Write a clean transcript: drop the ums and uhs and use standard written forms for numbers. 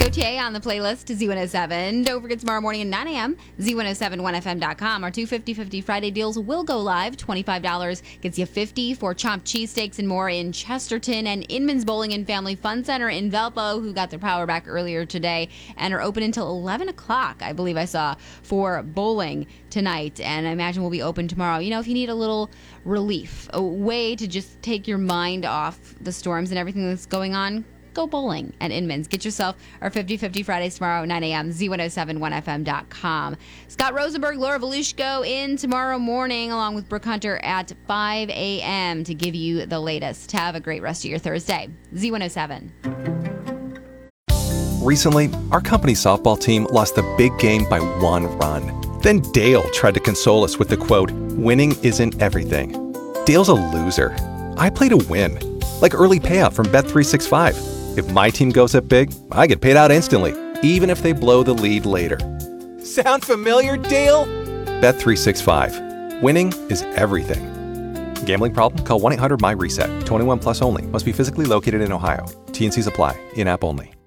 OTA on the playlist to Z107. Don't forget tomorrow morning at 9 a.m., Z1071FM.com. Our 250-50 Friday deals will go live. $25 gets you 50 for chopped cheesesteaks and more in Chesterton, and Inman's Bowling and Family Fun Center in Valpo, who got their power back earlier today and are open until 11 o'clock, I believe I saw, for bowling tonight. And I imagine we'll be open tomorrow. You know, if you need a little relief, a way to just take your mind off the storms and everything that's going on, go bowling at Inman's. Get yourself our 50-50 Fridays tomorrow at 9 a.m. Z1071FM.com. Scott Rosenberg, Laura Volushko in tomorrow morning, along with Brooke Hunter at 5 a.m. to give you the latest. Have a great rest of your Thursday. Z107. Recently, our company's softball team lost the big game by 1 run. Then Dale tried to console us with the quote, "Winning isn't everything." Dale's a loser. I play to win, like early payout from Bet365. If my team goes up big, I get paid out instantly, even if they blow the lead later. Sound familiar, Dale? Bet365. Winning is everything. Gambling problem? Call 1-800-MY-RESET. 21 plus only. Must be physically located in Ohio. T&Cs apply. In-app only.